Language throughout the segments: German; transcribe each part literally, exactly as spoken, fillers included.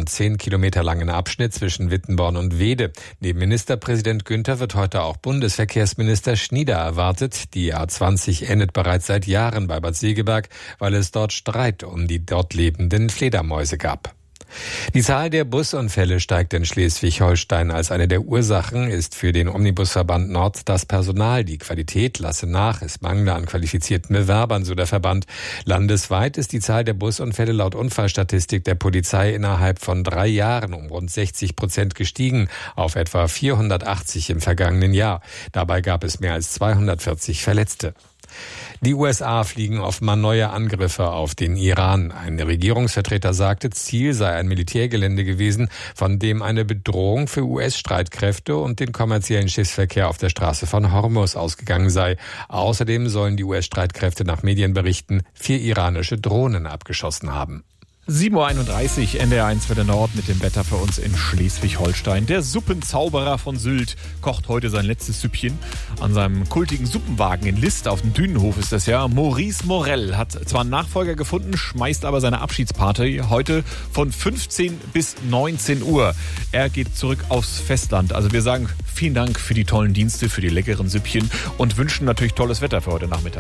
rund zehn Kilometer langen Abschnitt zwischen Wittenborn und Weede. Neben Ministerpräsident Günther wird heute auch Bundesverkehrsminister Schnieder erwartet. Die A zwanzig endet bereits seit Jahren bei Bad Segeberg, weil es dort Streit um die dort lebenden Fledermäuse gab. Die Zahl der Busunfälle steigt in Schleswig-Holstein. Als eine der Ursachen ist für den Omnibusverband Nord das Personal. Die Qualität lasse nach, es mangle an qualifizierten Bewerbern, so der Verband. Landesweit ist die Zahl der Busunfälle laut Unfallstatistik der Polizei innerhalb von drei Jahren um rund sechzig Prozent gestiegen, auf etwa vierhundertachtzig im vergangenen Jahr. Dabei gab es mehr als zweihundertvierzig Verletzte. Die U S A fliegen offenbar neue Angriffe auf den Iran. Ein Regierungsvertreter sagte, Ziel sei ein Militärgelände gewesen, von dem eine Bedrohung für U S-Streitkräfte und den kommerziellen Schiffsverkehr auf der Straße von Hormuz ausgegangen sei. Außerdem sollen die U S-Streitkräfte nach Medienberichten vier iranische Drohnen abgeschossen haben. sieben Uhr einunddreißig, N D R eins Welle Nord mit dem Wetter für uns in Schleswig-Holstein. Der Suppenzauberer von Sylt kocht heute sein letztes Süppchen. An seinem kultigen Suppenwagen in List auf dem Dünenhof ist das ja. Maurice Morell hat zwar einen Nachfolger gefunden, schmeißt aber seine Abschiedsparty heute von fünfzehn bis neunzehn Uhr. Er geht zurück aufs Festland. Also wir sagen vielen Dank für die tollen Dienste, für die leckeren Süppchen und wünschen natürlich tolles Wetter für heute Nachmittag.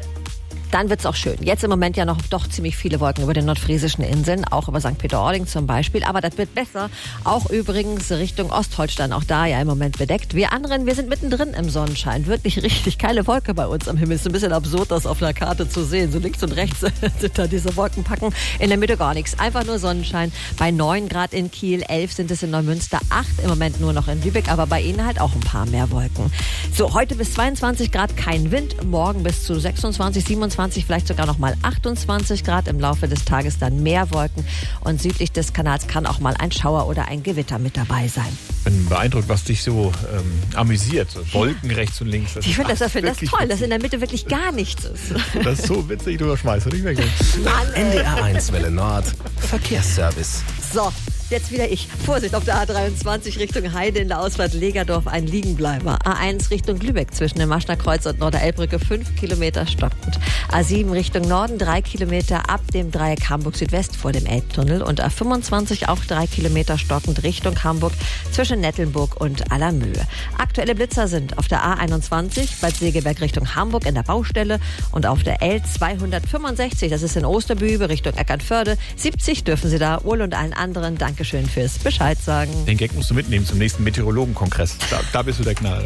Dann wird's auch schön. Jetzt im Moment ja noch doch ziemlich viele Wolken über den nordfriesischen Inseln, auch über Sankt Peter-Ording zum Beispiel. Aber das wird besser. Auch übrigens Richtung Ostholstein, auch da ja im Moment bedeckt. Wir anderen, wir sind mittendrin im Sonnenschein. Wirklich richtig keine Wolke bei uns am Himmel. Ist ein bisschen absurd, das auf einer Karte zu sehen. So links und rechts sind da diese Wolkenpacken. In der Mitte gar nichts. Einfach nur Sonnenschein. Bei neun Grad in Kiel, elf sind es in Neumünster, acht im Moment nur noch in Lübeck. Aber bei Ihnen halt auch ein paar mehr Wolken. So, heute bis zweiundzwanzig Grad kein Wind. Morgen bis zu sechsundzwanzig, siebenundzwanzig, vielleicht sogar noch mal achtundzwanzig Grad. Im Laufe des Tages dann mehr Wolken. Und südlich des Kanals kann auch mal ein Schauer oder ein Gewitter mit dabei sein. Ich bin beeindruckt, was dich so ähm, amüsiert. Wolken ja. Rechts und links. Das ich finde das, das, das toll, witzig. Dass in der Mitte wirklich gar nichts ist. Das ist so witzig, du überschmeißt nicht weg. N D R eins Welle Nord, Verkehrsservice. So. Jetzt wieder ich. Vorsicht auf der A dreiundzwanzig Richtung Heide in der Ausfahrt Legerdorf, ein Liegenbleiber. A eins Richtung Lübeck zwischen dem Maschner Kreuz und Norderelbbrücke fünf Kilometer stockend. A sieben Richtung Norden drei Kilometer ab dem Dreieck Hamburg Südwest vor dem Elbtunnel und A fünfundzwanzig auch drei Kilometer stockend Richtung Hamburg zwischen Nettelnburg und Allermöhe. Aktuelle Blitzer sind auf der A einundzwanzig Bad Segeberg Richtung Hamburg in der Baustelle und auf der L zweihundertfünfundsechzig, das ist in Osterbübe Richtung Eckernförde. siebzig dürfen Sie da. Uhl und allen anderen danke schön fürs Bescheid sagen. Den Gag musst du mitnehmen zum nächsten Meteorologenkongress. Da, da bist du der Knall.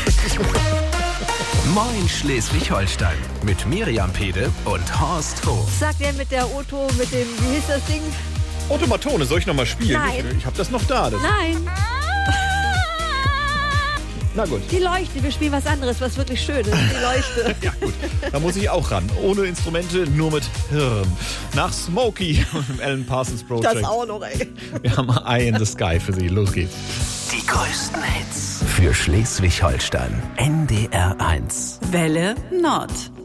Moin Schleswig-Holstein mit Miriam Pede und Horst Hof. Sagt wer mit der Otto, mit dem, wie hieß das Ding? Automatone, soll ich nochmal spielen? Nein. Ich, ich hab das noch da. Das Nein. Na gut. Die Leuchte, wir spielen was anderes, was wirklich schön ist. Die Leuchte. Ja gut, da muss ich auch ran. Ohne Instrumente, nur mit Hirn. Nach Smokey und dem Alan Parsons Project. Das auch noch, ey. Wir haben Eye in the Sky für Sie. Los geht's. Die größten Hits für Schleswig-Holstein. N D R eins. Welle Nord.